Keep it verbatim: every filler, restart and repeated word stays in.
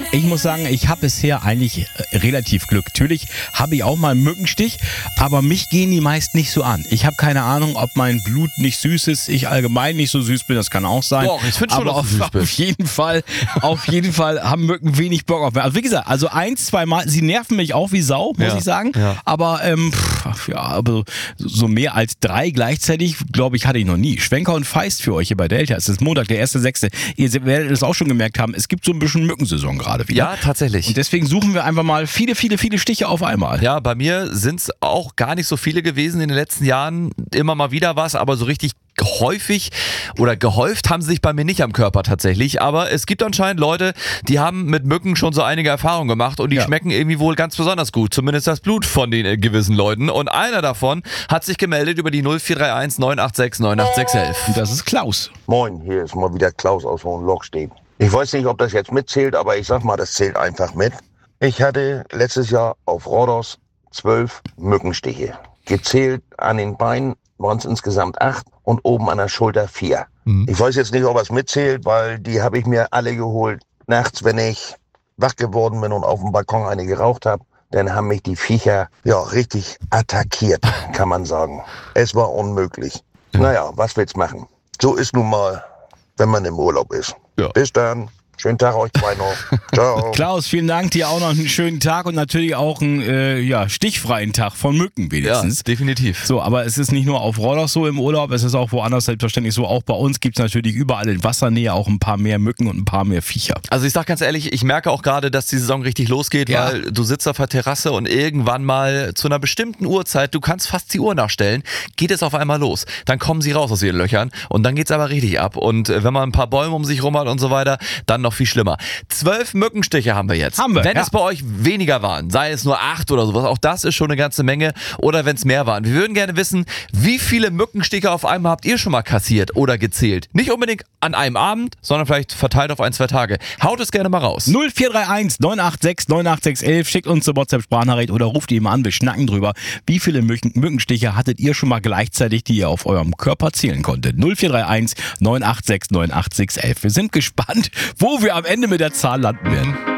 Ich muss sagen, ich habe bisher eigentlich äh, relativ Glück. Natürlich habe ich auch mal einen Mückenstich, aber mich gehen die meist nicht so an. Ich habe keine Ahnung, ob mein Blut nicht süß ist, ich allgemein nicht so süß bin, das kann auch sein. Doch, ich finde schon, aber dass du süß auf, bist. auf jeden Fall, auf jeden Fall haben Mücken wenig Bock auf mich. Also wie gesagt, also eins, zwei Mal, sie nerven mich auch wie Sau, muss Ja, ich sagen. ja. Aber ähm, pff, ja, aber so mehr als drei gleichzeitig, glaube ich, hatte ich noch nie. Schwenker und Feist für euch hier bei Delta. Es ist Montag, der erste sechste Ihr werdet es auch schon gemerkt haben, es gibt so ein bisschen Mückensaison gerade wieder. Ja, tatsächlich. Und deswegen suchen wir einfach mal viele, viele, viele Stiche auf einmal. Ja, bei mir sind es auch gar nicht so viele gewesen in den letzten Jahren. Immer mal wieder was, aber so richtig häufig oder gehäuft haben sie sich bei mir nicht am Körper tatsächlich. Aber es gibt anscheinend Leute, die haben mit Mücken schon so einige Erfahrungen gemacht und die Ja. schmecken irgendwie wohl ganz besonders gut. Zumindest das Blut von den äh, gewissen Leuten. Und einer davon hat sich gemeldet über die null vier drei eins neun acht sechs neun acht sechs eins eins. Und das ist Klaus. Moin, hier ist mal wieder Klaus aus Hohenlockstedt. Ich weiß nicht, ob das jetzt mitzählt, aber ich sag mal, das zählt einfach mit. Ich hatte letztes Jahr auf Rhodos zwölf Mückenstiche. Gezählt an den Beinen waren es insgesamt acht und oben an der Schulter vier. Mhm. Ich weiß jetzt nicht, ob es mitzählt, weil die habe ich mir alle geholt. Nachts, wenn ich wach geworden bin und auf dem Balkon eine geraucht habe, dann haben mich die Viecher ja richtig attackiert, kann man sagen. Es war unmöglich. Ja. Naja, was willst machen? So ist nun mal, wenn man im Urlaub ist. Ja. Bis dann. Schönen Tag euch zwei noch. Ciao. Klaus, vielen Dank. Dir auch noch einen schönen Tag und natürlich auch einen äh, ja, stichfreien Tag von Mücken wenigstens. Ja, definitiv. So, aber es ist nicht nur auf Rhodos so im Urlaub, es ist auch woanders selbstverständlich so. Auch bei uns gibt es natürlich überall in Wassernähe auch ein paar mehr Mücken und ein paar mehr Viecher. Also ich sag ganz ehrlich, ich merke auch gerade, dass die Saison richtig losgeht, Ja. weil du sitzt auf der Terrasse und irgendwann mal zu einer bestimmten Uhrzeit, du kannst fast die Uhr nachstellen, geht es auf einmal los. Dann kommen sie raus aus ihren Löchern und dann geht's aber richtig ab. Und äh, wenn man ein paar Bäume um sich rum hat und so weiter, dann noch viel schlimmer. Zwölf Mückenstiche haben wir jetzt. Haben wir, Wenn ja. es bei euch weniger waren, sei es nur acht oder sowas, auch das ist schon eine ganze Menge. Oder wenn es mehr waren. Wir würden gerne wissen, wie viele Mückenstiche auf einmal habt ihr schon mal kassiert oder gezählt? Nicht unbedingt an einem Abend, sondern vielleicht verteilt auf ein, zwei Tage. Haut es gerne mal raus. null vier drei eins neun acht sechs neun acht sechs eins eins. Schickt uns eine WhatsApp-Sprachnachricht oder ruft ihn mal an, wir schnacken drüber. Wie viele Mücken, Mückenstiche hattet ihr schon mal gleichzeitig, die ihr auf eurem Körper zählen konntet? null vier drei eins neun acht sechs neun acht sechs eins eins. Wir sind gespannt, wo wir am Ende mit der Zahl landen werden.